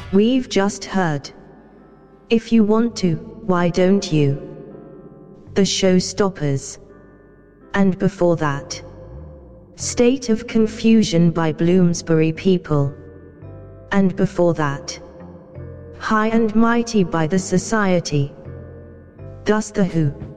We've just heard If You Want To, Why Don't You? The Showstoppers. And before that, State of Confusion by Bloomsbury People. And before that, High and Mighty by The Society. Thus The Who.